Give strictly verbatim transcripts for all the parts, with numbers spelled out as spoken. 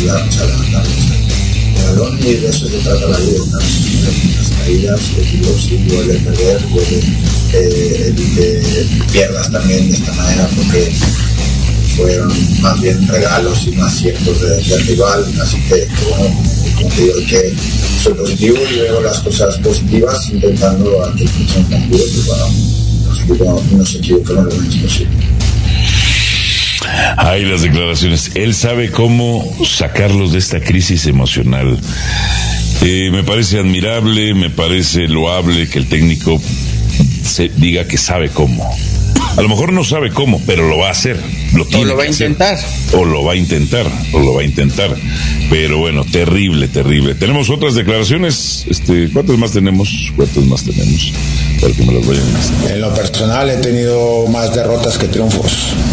ayudarnos a levantarnos el balón, y de eso se trata la vida también. Las caídas, los sí, duele perder, duele eh, el que pierdas también de esta manera, porque fueron más bien regalos y más aciertos de, del rival, así que bueno, como te digo, que soy positivo y veo las cosas positivas, intentando ante el próximo partido, pues bueno, nos equivocamos, nos equivocamos lo menos posible. Hay las declaraciones. Él sabe cómo sacarlos de esta crisis emocional. Eh, me parece admirable, me parece loable que el técnico se diga que sabe cómo. A lo mejor no sabe cómo, pero lo va a hacer. Lo tiene o lo va a intentar. Hacer. O lo va a intentar, o lo va a intentar. Pero bueno, terrible, terrible. Tenemos otras declaraciones. Este, ¿cuántas más tenemos? ¿Cuántas más tenemos? Para que me las vayan a... En lo personal he tenido más derrotas que triunfos.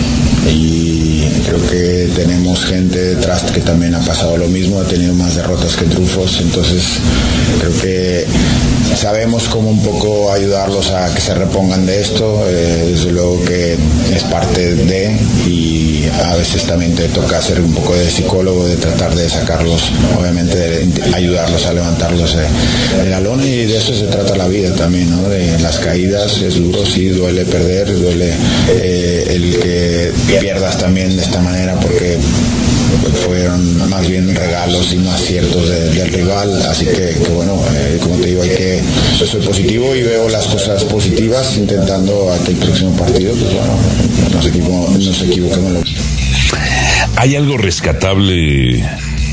Y creo que tenemos gente detrás que también ha pasado lo mismo, ha tenido más derrotas que triunfos, entonces creo que sabemos cómo un poco ayudarlos a que se repongan de esto, eh, desde luego que es parte de, y a veces también te toca hacer un poco de psicólogo, de tratar de sacarlos, obviamente de ayudarlos a levantarlos de la lona, y de eso se trata la vida también, ¿no? De las caídas, es duro, sí, duele perder, duele eh, el que pierdas también de esta manera, porque fueron más bien regalos y no aciertos de, del rival, así que, que bueno, eh, como te digo, hay que, yo soy positivo y veo las cosas positivas, intentando hasta el próximo partido, pues bueno, nos equivocamos, nos equivocamos. ¿Hay algo rescatable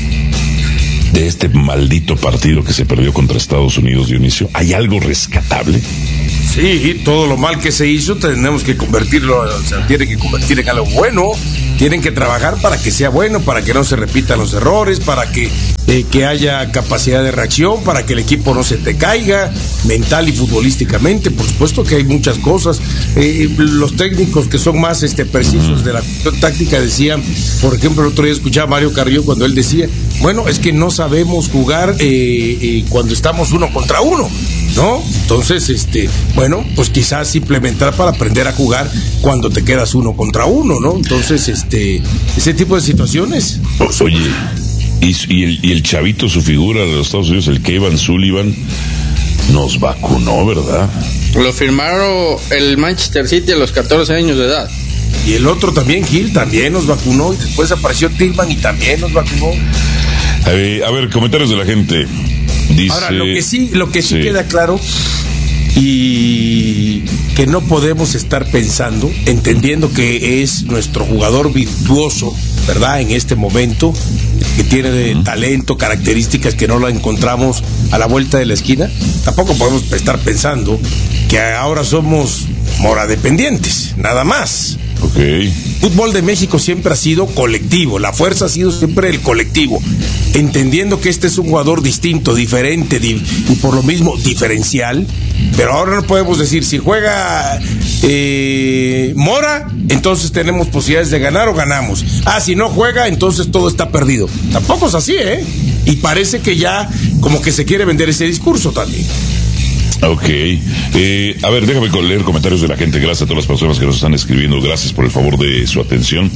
de este maldito partido que se perdió contra Estados Unidos, Dionisio? ¿Hay algo rescatable? Sí, todo lo mal que se hizo tenemos que convertirlo, o sea, tiene que convertir en algo bueno, tienen que trabajar para que sea bueno, para que no se repitan los errores, para que, eh, que haya capacidad de reacción, para que el equipo no se te caiga, mental y futbolísticamente. Por supuesto que hay muchas cosas. Eh, los técnicos que son más este, precisos de la táctica decían, por ejemplo, el otro día escuchaba a Mario Carrillo cuando él decía, bueno, es que no sabemos jugar eh, eh, cuando estamos uno contra uno, ¿no? Entonces, este, bueno, pues quizás implementar para aprender a jugar cuando te quedas uno contra uno, ¿no? Entonces, este, ese tipo de situaciones. Oye, y, y, el, y el chavito, su figura de los Estados Unidos, el Kevin Sullivan, nos vacunó, ¿verdad? Lo firmaron el Manchester City a los catorce años de edad. Y el otro también, Gil, también nos vacunó, y después apareció Tillman y también nos vacunó. A ver, a ver, comentarios de la gente. Dice... Ahora, lo que sí, lo que sí, sí queda claro, y que no podemos estar pensando, entendiendo que es nuestro jugador virtuoso, ¿verdad? En este momento, que tiene de uh-huh. talento, características que no la encontramos a la vuelta de la esquina, tampoco podemos estar pensando que ahora somos moradependientes, nada más. Okay. Fútbol de México siempre ha sido colectivo, la fuerza ha sido siempre el colectivo, entendiendo que este es un jugador distinto, diferente di- y por lo mismo diferencial, pero ahora no podemos decir si juega eh, Mora, entonces tenemos posibilidades de ganar o ganamos. Ah, si no juega, entonces todo está perdido. Tampoco es así, ¿eh? Y parece que ya como que se quiere vender ese discurso también. Ok, eh, a ver, déjame leer comentarios de la gente. Gracias a todas las personas que nos están escribiendo. Gracias por el favor de su atención.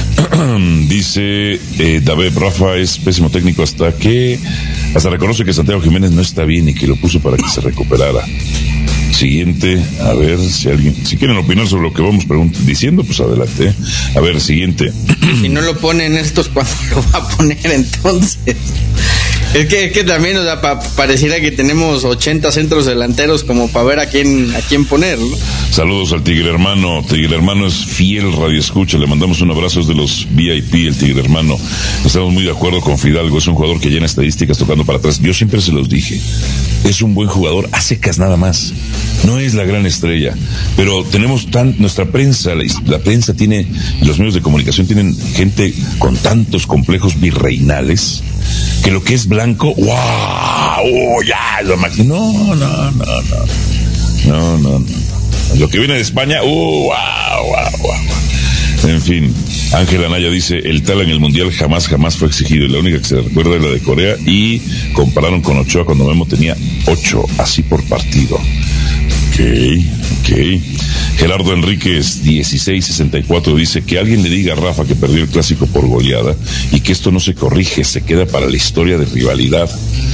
Dice eh, David, Rafa es pésimo técnico hasta que hasta reconoce que Santiago Jiménez no está bien y que lo puso para que se recuperara. Siguiente, a ver si alguien, si quieren opinar sobre lo que vamos pregunt- diciendo, pues adelante. A ver, siguiente. Si no lo ponen estos, ¿cuándo lo va a poner entonces? Es que, es que también, o sea, pa, pareciera que tenemos ochenta centros delanteros como para ver a quién a quién poner, ¿no? Saludos al Tigre Hermano. Tigre Hermano es fiel radioescucha. Le mandamos un abrazo, es de los V I P, el Tigre Hermano. Estamos muy de acuerdo con Fidalgo. Es un jugador que llena estadísticas tocando para atrás. Yo siempre se los dije. Es un buen jugador, a secas nada más. No es la gran estrella. Pero tenemos tan, nuestra prensa, la, la prensa tiene, los medios de comunicación tienen gente con tantos complejos virreinales que lo que es blanco, ¡wow! ¡Oh, ya! Lo máximo. No, no, no, no. No, no, no. Lo que viene de España, ¡uh! ¡Wow! ¡Wow! ¡Wow! En fin, Ángel Anaya dice, el tal en el Mundial jamás, jamás fue exigido. Y la única que se recuerda es la de Corea. Y compararon con Ochoa cuando Memo tenía ocho, así por partido. Ok, ok. Gerardo Enríquez, dieciséis sesenta y cuatro, dice que alguien le diga a Rafa que perdió el clásico por goleada y que esto no se corrige, se queda para la historia de rivalidad.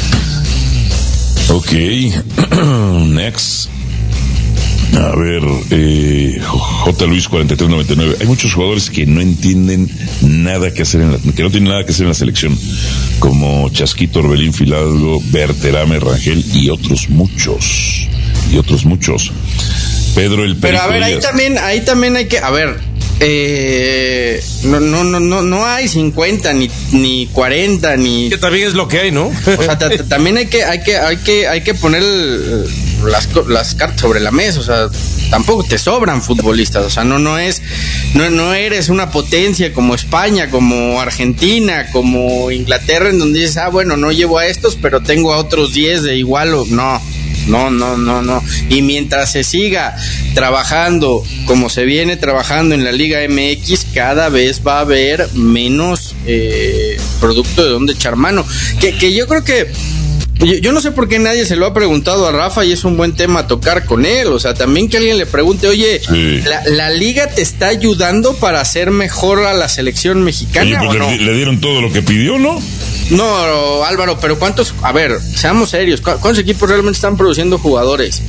Ok, next. A ver, eh, J. Luis cuarenta y tres noventa y nueve. Hay muchos jugadores que no entienden nada que hacer en la, que no tienen nada que hacer en la selección, como Chasquito, Orbelín Fidalgo, Berterame, Rangel y otros muchos, y otros muchos. Pedro el Perico. Pero a ver, ahí Díaz. también, ahí también hay que, a ver, eh, no, no, no, no, no hay cincuenta ni, ni cuarenta ni. Que también es lo que hay, ¿no? O sea, t- t- también hay que, hay que, hay que, hay que poner el, las, las cartas sobre la mesa. O sea, tampoco te sobran futbolistas. O sea, no, no es, no, no eres una potencia como España, como Argentina, como Inglaterra, en donde dices, ah, bueno, no llevo a estos, pero tengo a otros diez de igual o no. No, no, no, no. Y mientras se siga trabajando como se viene trabajando en la Liga M X, cada vez va a haber menos eh, producto de donde echar mano. Que, que yo creo que yo, yo no sé por qué nadie se lo ha preguntado a Rafa y es un buen tema a tocar con él. O sea, también que alguien le pregunte, oye, Sí. la, ¿la Liga te está ayudando para hacer mejor a la selección mexicana Oye, o pues no? le, le dieron todo lo que pidió, ¿no? No, Álvaro, pero ¿cuántos? A ver, seamos serios. ¿cu- ¿Cuántos equipos realmente están produciendo jugadores?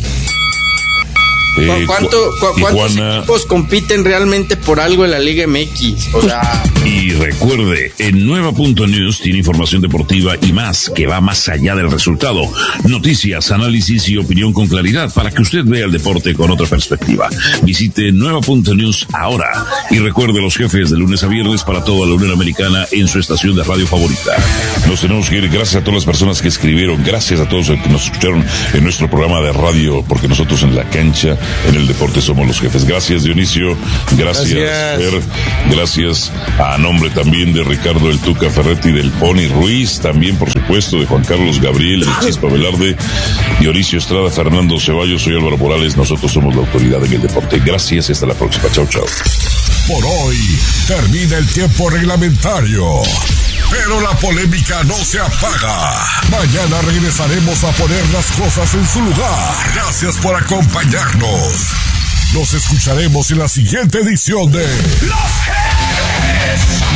¿Cu- Eh, ¿Cuánto, cu- ¿Cuántos Tijuana. equipos compiten realmente por algo en la Liga M X? O sea, Y recuerde, en Nueva punto News tiene información deportiva y más que va más allá del resultado. Noticias, análisis y opinión con claridad para que usted vea el deporte con otra perspectiva. Visite Nueva punto News ahora y recuerde los jefes de lunes a viernes para toda la Unión Americana en su estación de radio favorita. Nos tenemos que ir. Gracias a todas las personas que escribieron. Gracias a todos los que nos escucharon en nuestro programa de radio, porque nosotros en la cancha, en el deporte, somos los jefes. Gracias, Dionisio. Gracias, Gracias. Fer. Gracias a nombre también de Ricardo El Tuca Ferretti, del Pony Ruiz, también, por supuesto, de Juan Carlos Gabriel, de Chispa Velarde, Dionisio Estrada, Fernando Ceballos. Soy Álvaro Morales. Nosotros somos la autoridad en el deporte. Gracias y hasta la próxima. Chao, chao. Por hoy termina el tiempo reglamentario. Pero la polémica no se apaga. Mañana regresaremos a poner las cosas en su lugar. Gracias por acompañarnos. Nos escucharemos en la siguiente edición de Los Jefes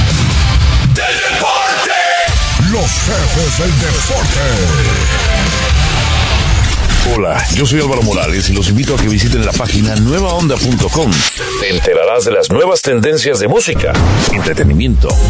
del Deporte. Los Jefes del Deporte. Hola, yo soy Álvaro Morales y los invito a que visiten la página nueva onda punto com. Te enterarás de las nuevas tendencias de música, entretenimiento,